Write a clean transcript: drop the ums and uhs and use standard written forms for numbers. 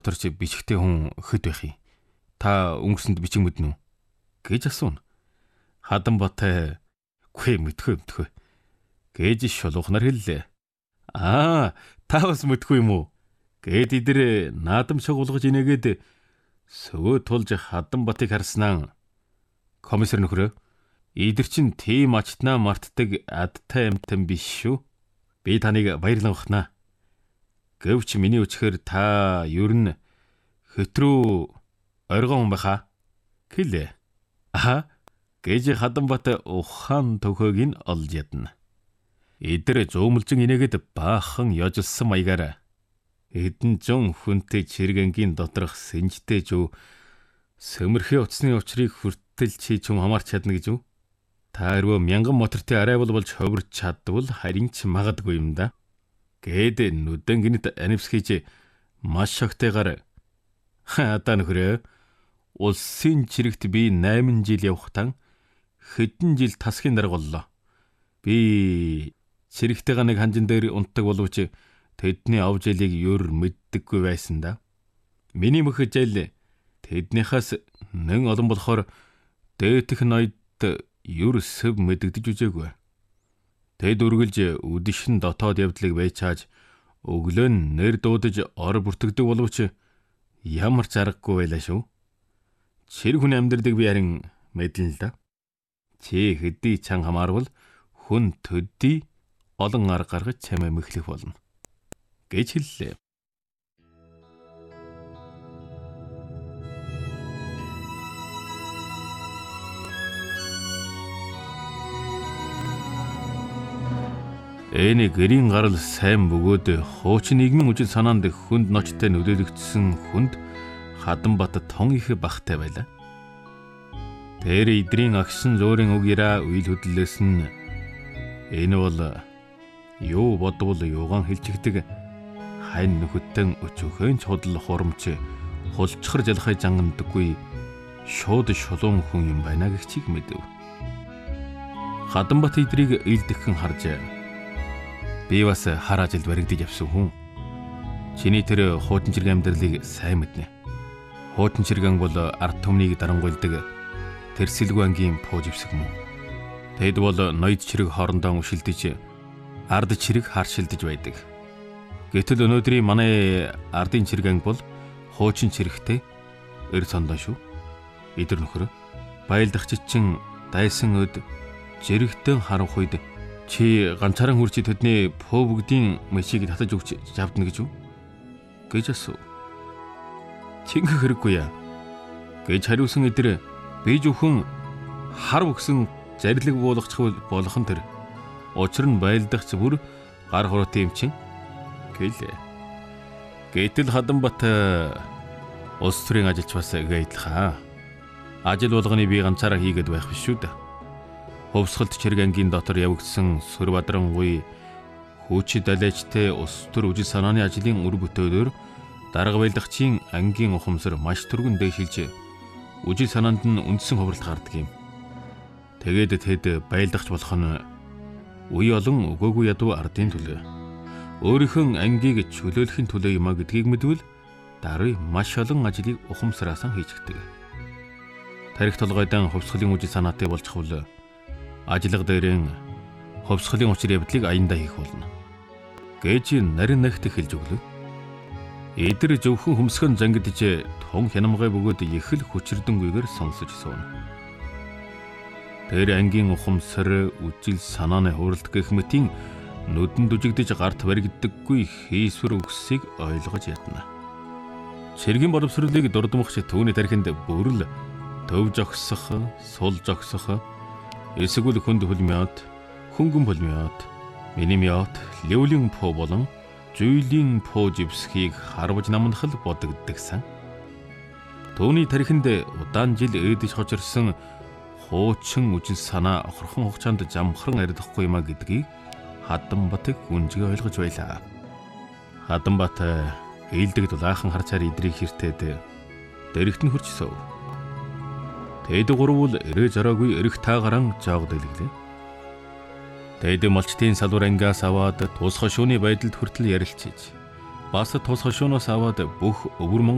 дотор чи бичгтэй хүн хэд байх юм? Та өнгөрсөнд бичиг мэднэ үү? Гэж асууна. Хатанбат "Гүй мэдгүй. Гэж шулуухнаар хэллээ. Та бас мэдгүй юм уу? Гэд идэр наадам шагуулгаж инээгээд сөвөө тулж Хатанбатыг харснаа. Комиссар нөхрөө, идэр чин тийм ачтнаа мартдаг адтай амтан биш шүү. Би таныг баярлан ухнаа. Гэвч миний үчхээр та ер нь хэтрүү оргон байхаа гэлээ. Гэж Хатанбат ухаан төхөөг нь олж ядна. Идэр зөөмөлжин инээгээд баахан ёжилсан маягаар эдэн зүүн хүнтэй чиргэнгийн доторх сэнжтэй жүү сөмөрхий утасны учрыг хүртэл чи ч юм хамаарч чадна гэж үү? Та өрөө мянган мотортой арайвал болж ховирч чадвал харин ч магадгүй юм да. Гэд нүдэн гинэт анивсхийж маш огтойгоор "Та нөхрөө, улсын чирэгт би 8 жил явахтан хэдэн жил тасхийн дарга боллоо. Би чирэгтэйгээ нэг ханжин дээр унтдаг боловч тэдний авжилыг юр мэддэггүй байсан да. Миний мөх жил тэднийхээс нэн олон болохоор дээдх ноёд юр сөв мэддэж үжээгүй. Тэд үргэлж үдэшин дотоод явдлыг байчааж өглөө нь нэр дуудаж ор бүртгэдэг боловч ямар ч аргагүй байлаа шүү. Чир хүн амьдралыг би харин мэдэн л да. Чи хэдий чан хамаарвал хүн төдий олон арга гаргаж чамайг мэхлэх болно." гэж хэллээ. Эний гэрийн гарал сайн бөгөөд хуучин нийгмийн үжил санаанд хүнд ночтой нөлөөлөгдсөн хүнд Хатанбат тон их бахтай байлаа. Тэр идрийн агшин зөөрийн үг яраа үйл хөдлөлөөс нь энэ бол юу бодвол юугаан хэлчихдэг хайн нөхөдтөн өчөөхөн чудал хурамч хулчхар жалхай жангандаггүй шууд шулуун хүн юм байна гэгчийг мэдэв. Хатанбат идрийг илдэхэн харж "Би бас хар ажилд баригдаж явсан хүн. Чиний тэр хуучин чиргэн амьдралыг сайн мэднэ. Хуучин чиргэн бол ард түмнийг дарангуйлдаг тэрсэлгүй ангийн пууж ивсэг мөн. Тэд бол ноёд чирэг хоорондоо үшилдэж ард чирэг харшилдэж байдаг. Гэтэл өнөөдрийн манай ардын чиргэн бол хуучин чирэгтэй эр сондоо шүү. Идэр нөхөр, баялдах чичин дайсан өд жирэгтэн харанх үед чи ганцаараа хүрч тэдний пөө бүгдийн мэшийг татаж өгч явдна гэж үү?" гэж асуув. "Чингэх хэрэггүй яа" гэж хариулсан идэр "Би зөвхөн хар өгсөн зарлиг буулгачих болох нь тэр. Учир нь байлдахч бүр гар хуруутын юм чин" гэлээ. Гэтэл Хатанбат улс төрийн ажилч бас гээдлээ. Ажил болгоны би ганцаараа хийгээд байх биш шүү дээ. Хөвсгөлт чиргэнгийн дотор явагдсан Сүрбадрангуй хүүчид далайчтай улс төр үжил санааны ажлын үр бүтээлээр дарга байлдагчийн ангийн ухамсар маш түргэн дэвшилж үжил санаанд нь үндсэн хувиралт гардаг юм. Тэгээд тэд байлдагч болох нь үе олон өгөөгүй ядуу ардын төлөө. Өөрийнхөө ангийг чөлөөлөхийн төлөө юмаа гэдгийг мэдвэл даруй маш олон ажлыг ухамсараасан хийчихдэг. Тарих толгойдон хөвсгөлийн үжил санаатай болчихвол ажиллага дээрэн хөвсгөлийн учир явдлыг аяндаа хийх болно. Гэж нарийн нахт хэлж өглөө. Идэр зөвхөн хөмсгөн зангидж тун хянамгай бөгөөд их л хүчирдэнгүйгээр сонсож сууна. Тэр ангийн ухамсар үжил санааны хуралд гэх мэтийн нүдэнд үжигдэж гарт баригддаггүй хийсвэр өгсийг ойлгож ядна. Чиргийн боловсролыг дурдмагч түүний тархинд бүрл төв жогсох, сул жогсох, эсвэл хүнд хөлмөд, хөнгөн хөлмөд, минимёт, левлийн поо болон зүйлийн поо живсхийг харваж намнахал бодогддагсан. Түүний тархинд удаан жил ээдэж хожирсан хуучин үжил санаа охорхон хугацаанд жамхран арилахгүй юма гэдгийг Хатанбат гүнзгий ойлгож байлаа. Хатанбат ээлдэг дулаахан харцаар идрийг хэртээд дэрэгт нь хурж суув. Тэд гурвал эрэж ороогүй эрэх таагаран жааг дэлгэлээ. Тэд малчтын салбар ангиас аваад тус хошууны байдалд хүртэл ярилцж бас тус хошууноос аваад бүх өвөр